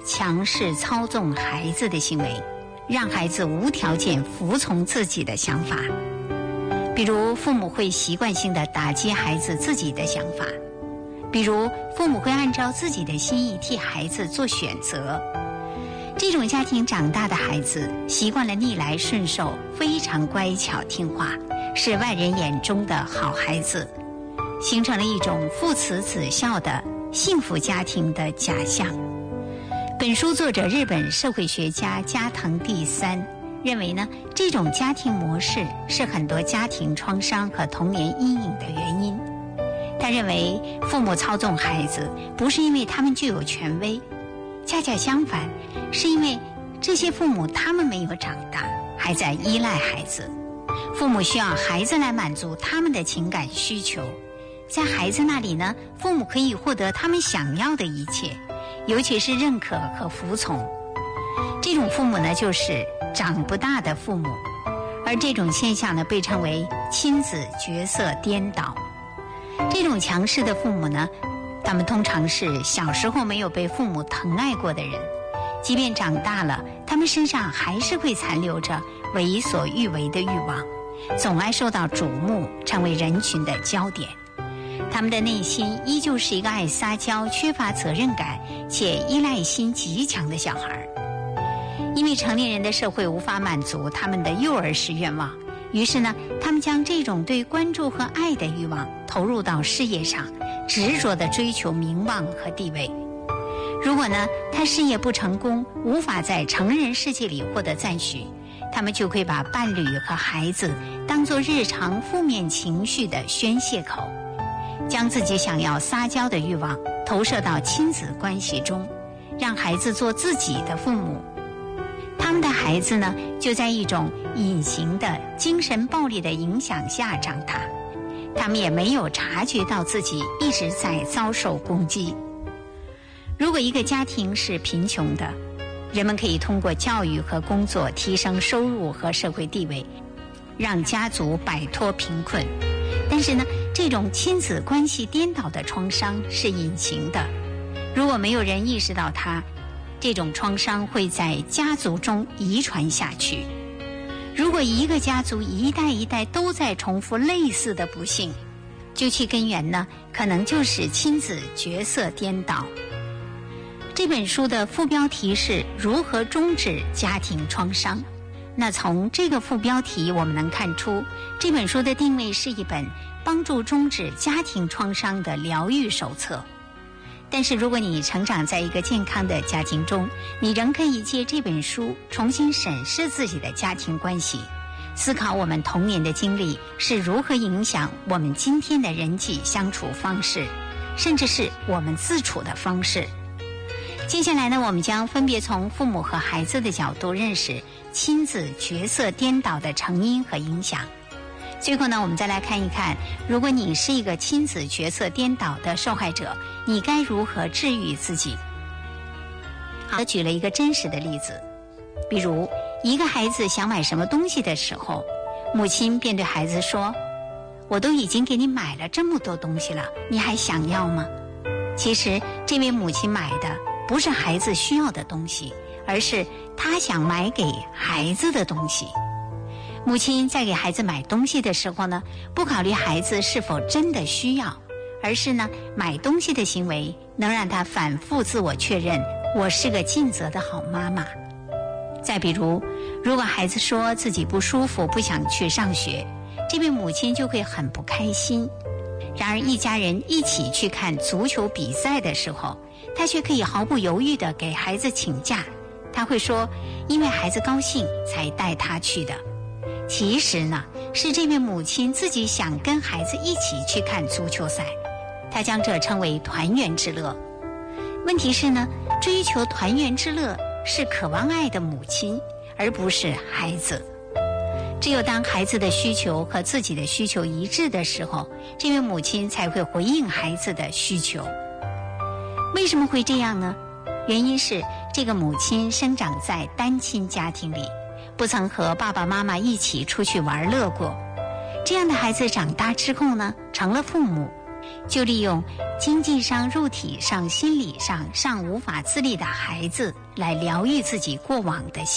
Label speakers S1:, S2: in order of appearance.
S1: 强势操纵孩子的行为，让孩子无条件服从自己的想法。比如父母会习惯性地打击孩子自己的想法，比如父母会按照自己的心意替孩子做选择。这种家庭长大的孩子习惯了逆来顺受，非常乖巧听话，是外人眼中的好孩子，形成了一种父慈子孝的幸福家庭的假象。本书作者日本社会学家加藤第三认为呢，这种家庭模式是很多家庭创伤和童年阴影的原因。他认为父母操纵孩子不是因为他们具有权威，恰恰相反，是因为这些父母他们没有长大，还在依赖孩子。父母需要孩子来满足他们的情感需求，在孩子那里呢，父母可以获得他们想要的一切，尤其是认可和服从。这种父母呢，就是长不大的父母，而这种现象呢，被称为亲子角色颠倒。这种强势的父母呢，他们通常是小时候没有被父母疼爱过的人，即便长大了，他们身上还是会残留着为所欲为的欲望，总爱受到瞩目，成为人群的焦点。他们的内心依旧是一个爱撒娇、缺乏责任感且依赖心极强的小孩。因为成年人的社会无法满足他们的幼儿时愿望，于是呢，他们将这种对关注和爱的欲望投入到事业上，执着地追求名望和地位。如果呢，他事业不成功，无法在成人世界里获得赞许，他们就会把伴侣和孩子当作日常负面情绪的宣泄口，将自己想要撒娇的欲望投射到亲子关系中，让孩子做自己的父母。他们的孩子呢，就在一种隐形的精神暴力的影响下长大，他们也没有察觉到自己一直在遭受攻击。如果一个家庭是贫穷的，人们可以通过教育和工作提升收入和社会地位，让家族摆脱贫困。但是呢，这种亲子关系颠倒的创伤是隐形的，如果没有人意识到它，这种创伤会在家族中遗传下去。如果一个家族一代一代都在重复类似的不幸，究其根源呢，可能就是亲子角色颠倒。这本书的副标题是如何终止家庭创伤。那从这个副标题我们能看出，这本书的定位是一本帮助终止家庭创伤的疗愈手册。但是如果你成长在一个健康的家庭中，你仍可以借这本书重新审视自己的家庭关系，思考我们童年的经历是如何影响我们今天的人际相处方式，甚至是我们自处的方式。接下来呢，我们将分别从父母和孩子的角度认识亲子角色颠倒的成因和影响。最后呢，我们再来看一看，如果你是一个亲子角色颠倒的受害者，你该如何治愈自己？好，举了一个真实的例子，比如一个孩子想买什么东西的时候，母亲便对孩子说：“我都已经给你买了这么多东西了，你还想要吗？”其实这位母亲买的不是孩子需要的东西，而是她想买给孩子的东西。母亲在给孩子买东西的时候呢，不考虑孩子是否真的需要，而是呢，买东西的行为能让他反复自我确认，我是个尽责的好妈妈。再比如，如果孩子说自己不舒服，不想去上学，这位母亲就会很不开心。然而一家人一起去看足球比赛的时候，她却可以毫不犹豫地给孩子请假。她会说，因为孩子高兴才带他去的。其实呢，是这位母亲自己想跟孩子一起去看足球赛，她将这称为团圆之乐。问题是呢，追求团圆之乐是渴望爱的母亲，而不是孩子。只有当孩子的需求和自己的需求一致的时候，这位母亲才会回应孩子的需求。为什么会这样呢？原因是这个母亲生长在单亲家庭里，不曾和爸爸妈妈一起出去玩乐过。这样的孩子长大之后呢，成了父母， 就利用经济上、肉体上、心理上尚无法自立的孩子来疗愈自己过往的